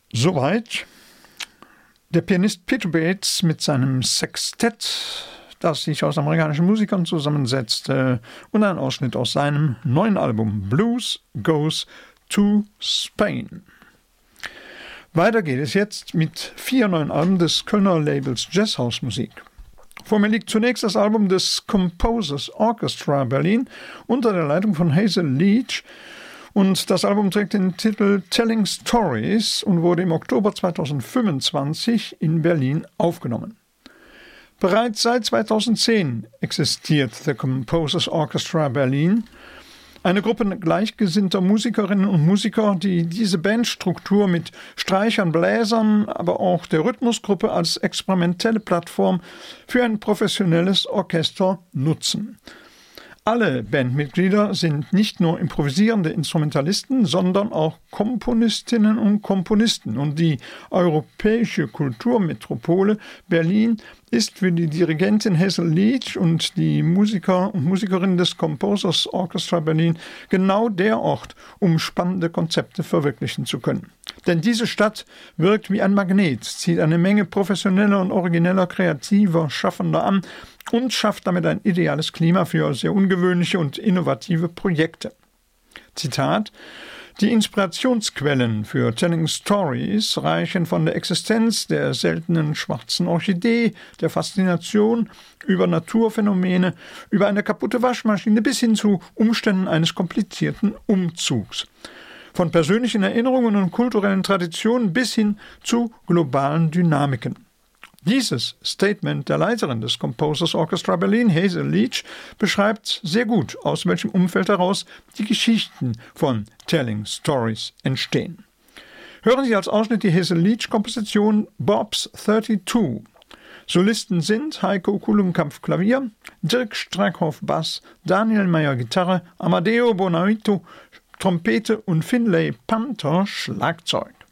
Soweit der Pianist Peter Bates mit seinem Sextett, das sich aus amerikanischen Musikern zusammensetzt, und ein Ausschnitt aus seinem neuen Album Blues Goes to Spain. Weiter geht es jetzt mit 4 neuen Alben des Kölner Labels Jazzhouse Musik. Vor mir liegt zunächst das Album des Composers Orchestra Berlin unter der Leitung von Hazel Leach, und das Album trägt den Titel Telling Stories und wurde im Oktober 2025 in Berlin aufgenommen. Bereits seit 2010 existiert The Composers Orchestra Berlin, eine Gruppe gleichgesinnter Musikerinnen und Musiker, die diese Bandstruktur mit Streichern, Bläsern, aber auch der Rhythmusgruppe als experimentelle Plattform für ein professionelles Orchester nutzen. Alle Bandmitglieder sind nicht nur improvisierende Instrumentalisten, sondern auch Komponistinnen und Komponisten. Und die europäische Kulturmetropole Berlin ist für die Dirigentin Hazel Leach und die Musiker und Musikerinnen des Composers Orchestra Berlin genau der Ort, um spannende Konzepte verwirklichen zu können. Denn diese Stadt wirkt wie ein Magnet, zieht eine Menge professioneller und origineller, kreativer Schaffender an und schafft damit ein ideales Klima für sehr ungewöhnliche und innovative Projekte. Zitat: Die Inspirationsquellen für Telling Stories reichen von der Existenz der seltenen schwarzen Orchidee, der Faszination über Naturphänomene, über eine kaputte Waschmaschine bis hin zu Umständen eines komplizierten Umzugs. Von persönlichen Erinnerungen und kulturellen Traditionen bis hin zu globalen Dynamiken. Dieses Statement der Leiterin des Composers Orchestra Berlin, Hazel Leach, beschreibt sehr gut, aus welchem Umfeld heraus die Geschichten von Telling Stories entstehen. Hören Sie als Ausschnitt die Hazel Leach-Komposition Bob's 32. Solisten sind Heiko Kulenkampf Klavier, Dirk Strackhoff Bass, Daniel Meyer Gitarre, Amadeo Bonaito Trompete und Finlay Panther Schlagzeug.